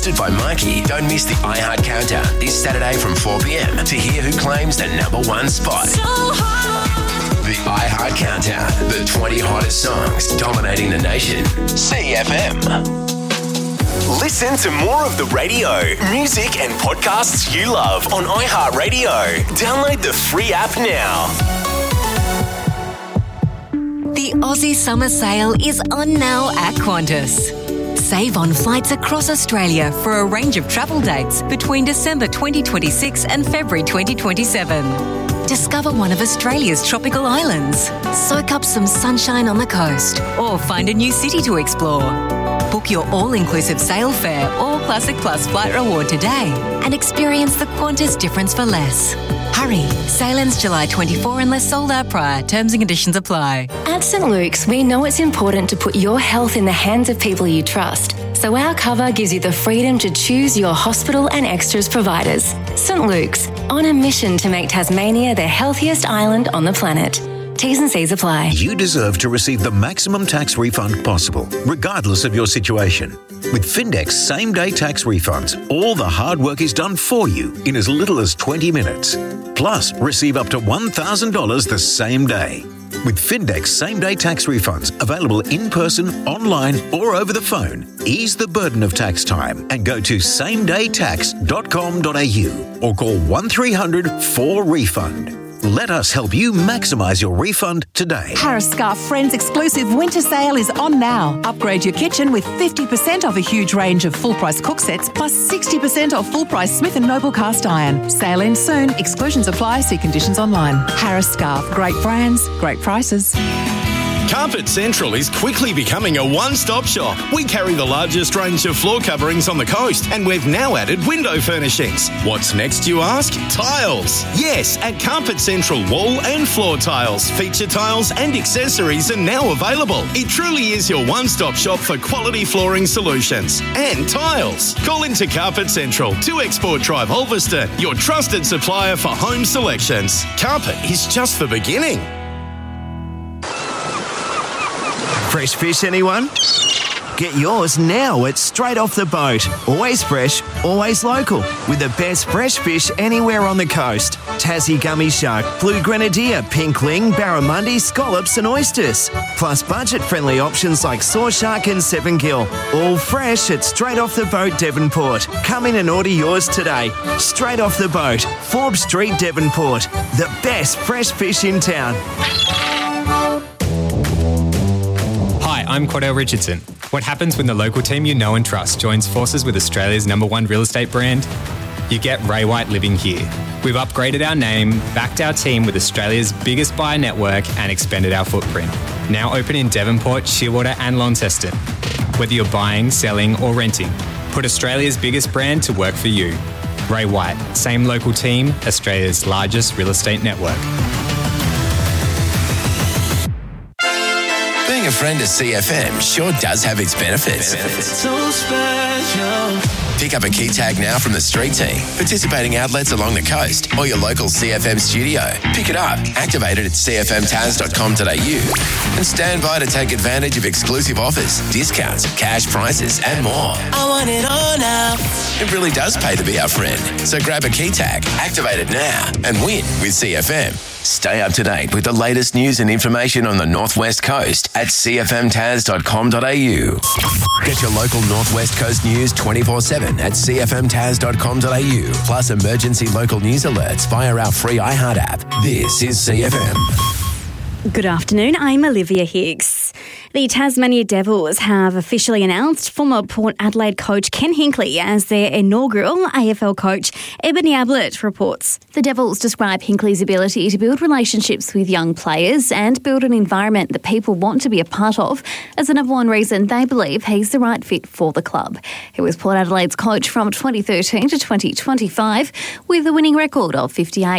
hosted by Mikey. Don't miss the iHeart Countdown this Saturday from 4 p.m. to hear who claims the number one spot. The iHeart Countdown, the 20 hottest songs dominating the nation. CFM. Listen to more of the radio, music and podcasts you love on iHeartRadio. Download the free app now. The Aussie Summer Sale is on now at Qantas. Save on flights across Australia for a range of travel dates between December 2026 and February 2027. Discover one of Australia's tropical islands, soak up some sunshine on the coast, or find a new city to explore. Book your all-inclusive sail fare or Classic Plus flight reward today and experience the Qantas difference for less. Hurry, sail ends July 24 unless sold out prior. Terms and conditions apply. At St Luke's, we know it's important to put your health in the hands of people you trust. So our cover gives you the freedom to choose your hospital and extras providers. St Luke's, on a mission to make Tasmania the healthiest island on the planet. T's and C's apply. You deserve to receive the maximum tax refund possible, regardless of your situation. With Findex same-day tax refunds, all the hard work is done for you in as little as 20 minutes. Plus, receive up to $1,000 the same day. With Findex same-day tax refunds available in person, online or over the phone, ease the burden of tax time and go to samedaytax.com.au or call 1300 4REFUND. Let us help you maximise your refund today. Harris Scarf Friends exclusive winter sale is on now. Upgrade your kitchen with 50% off a huge range of full-price cook sets plus 60% off full-price Smith & Noble cast iron. Sale ends soon. Exclusions apply. See conditions online. Harris Scarf. Great brands, great prices. Carpet Central is quickly becoming a one-stop shop. We carry the largest range of floor coverings on the coast, and we've now added window furnishings. What's next, you ask? Tiles. Yes, at Carpet Central, wall and floor tiles, feature tiles and accessories are now available. It truly is your one-stop shop for quality flooring solutions and tiles. Call into Carpet Central, 2 Export Drive, Ulverston, your trusted supplier for home selections. Carpet is just the beginning. Fresh fish, anyone? Get yours now at Straight Off the Boat. Always fresh, always local, with the best fresh fish anywhere on the coast. Tassie gummy shark, blue grenadier, pink ling, barramundi, scallops and oysters. Plus budget-friendly options like saw shark and 7-gill. All fresh at Straight Off the Boat, Devonport. Come in and order yours today. Straight Off the Boat, Forbes Street, Devonport. The best fresh fish in town. Hi, I'm Cordell Richardson. What happens when the local team you know and trust joins forces with Australia's #1 real estate brand? You get Ray White living here. We've upgraded our name, backed our team with Australia's biggest buyer network and expanded our footprint. Now open in Devonport, Shearwater and Launceston. Whether you're buying, selling or renting, put Australia's biggest brand to work for you. Ray White, same local team, Australia's largest real estate network. Being a friend of CFM sure does have its benefits. So special. Pick up a key tag now from the street team, participating outlets along the coast, or your local CFM studio. Pick it up, activate it at cfmtaz.com.au, and stand by to take advantage of exclusive offers, discounts, cash prices, and more. I want it all now. It really does pay to be our friend. So grab a key tag, activate it now, and win with CFM. Stay up to date with the latest news and information on the Northwest Coast at cfmtaz.com.au. Get your local Northwest Coast news 24/7 at cfmtaz.com.au, plus emergency local news alerts via our free iHeart app. This is CFM. Good afternoon, I'm Olivia Higgs. The Tasmania Devils have officially announced former Port Adelaide coach Ken Hinkley as their inaugural AFL coach. Ebony Ablett reports. The Devils describe Hinkley's ability to build relationships with young players and build an environment that people want to be a part of as the number one reason they believe he's the right fit for the club. He was Port Adelaide's coach from 2013 to 2025 with a winning record of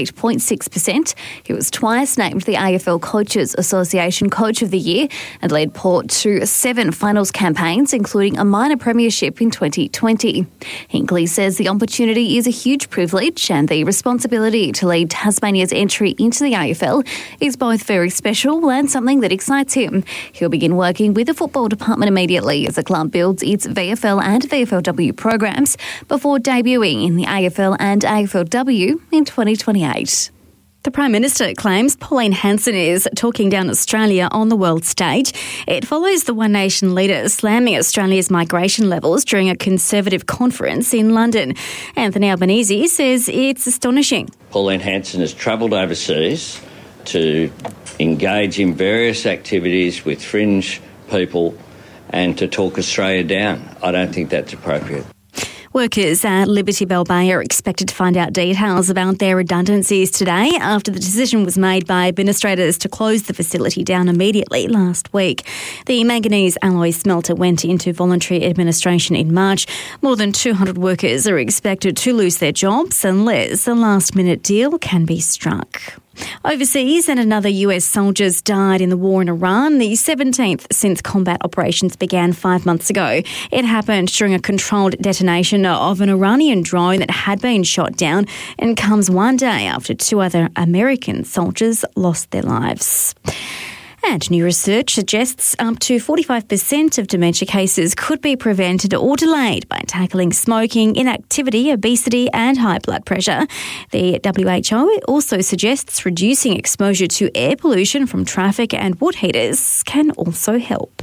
58.6%. He was twice named the AFL Coaches Association Coach of the Year and led Port to 7 finals campaigns, including a minor premiership in 2020. Hinkley says the opportunity is a huge privilege and the responsibility to lead Tasmania's entry into the AFL is both very special and something that excites him. He'll begin working with the football department immediately as the club builds its VFL and VFLW programs before debuting in the AFL and AFLW in 2028. The Prime Minister claims Pauline Hanson is talking down Australia on the world stage. It follows the One Nation leader slamming Australia's migration levels during a Conservative conference in London. Anthony Albanese says it's astonishing. Pauline Hanson has travelled overseas to engage in various activities with fringe people and to talk Australia down. I don't think that's appropriate. Workers at Liberty Bell Bay are expected to find out details about their redundancies today after the decision was made by administrators to close the facility down immediately last week. The manganese alloy smelter went into voluntary administration in March. More than 200 workers are expected to lose their jobs unless a last-minute deal can be struck. Overseas, and another US soldiers died in the war in Iran, the 17th since combat operations began 5 months ago. It happened during a controlled detonation of an Iranian drone that had been shot down and comes one day after 2 other American soldiers lost their lives. And new research suggests up to 45% of dementia cases could be prevented or delayed by tackling smoking, inactivity, obesity and high blood pressure. The WHO also suggests reducing exposure to air pollution from traffic and wood heaters can also help.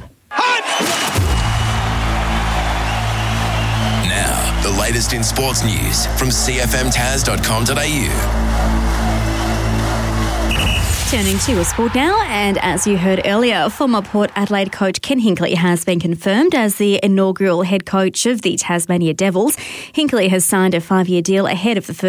Now, the latest in sports news from cfmtaz.com.au. Turning to sport now, and as you heard earlier, former Port Adelaide coach Ken Hinkley has been confirmed as the inaugural head coach of the Tasmania Devils. Hinkley has signed a 5-year deal ahead of the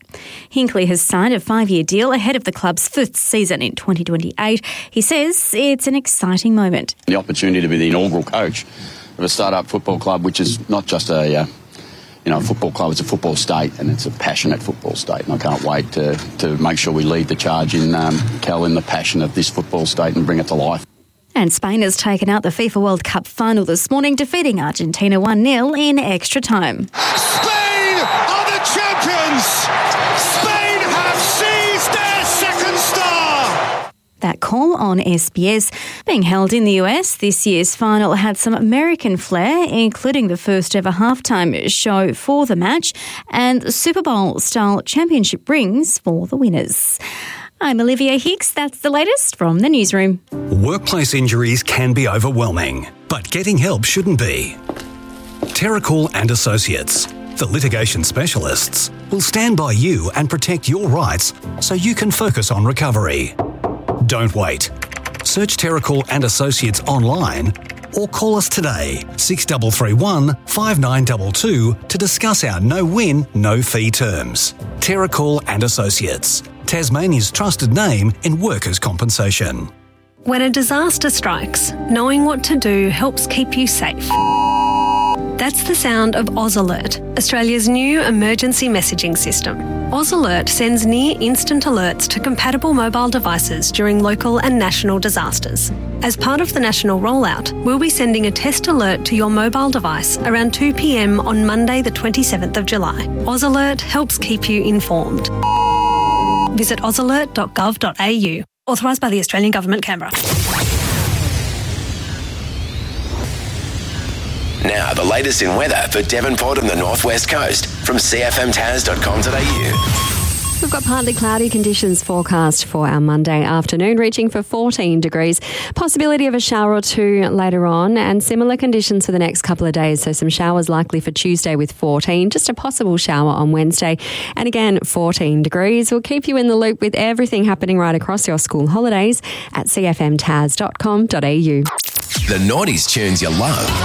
club's fifth season in 2028. He says it's an exciting moment. The opportunity to be the inaugural coach of a start-up football club, which is not just a football club, it's a football state, and it's a passionate football state. And I can't wait to make sure we lead the charge in the passion of this football state and bring it to life. And Spain has taken out the FIFA World Cup final this morning, defeating Argentina 1-0 in extra time. Spain are the champions! Spain have seized their second star! That call on SBS. Being held in the US, this year's final had some American flair, including the first ever halftime show for the match and Super Bowl-style championship rings for the winners. I'm Olivia Hicks. That's the latest from the newsroom. Workplace injuries can be overwhelming, but getting help shouldn't be. Terracall and Associates, the litigation specialists, will stand by you and protect your rights so you can focus on recovery. Don't wait. Search Terracall and Associates online or call us today, 6331 5922, to discuss our no-win, no-fee terms. Terracall and Associates, Tasmania's trusted name in workers' compensation. When a disaster strikes, knowing what to do helps keep you safe. That's the sound of Oz Alert, Australia's new emergency messaging system. Oz Alert sends near-instant alerts to compatible mobile devices during local and national disasters. As part of the national rollout, we'll be sending a test alert to your mobile device around 2 p.m. on Monday the 27th of July. Oz Alert helps keep you informed. Visit ozalert.gov.au. Authorised by the Australian Government, Canberra. Now, the latest in weather for Devonport and the Northwest Coast from cfmtaz.com.au. We've got partly cloudy conditions forecast for our Monday afternoon, reaching for 14 degrees. Possibility of a shower or two later on, and similar conditions for the next couple of days. So some showers likely for Tuesday with 14, just a possible shower on Wednesday. And again, 14 degrees. We'll keep you in the loop with everything happening right across your school holidays at cfmtaz.com.au. The Naughties tunes you love.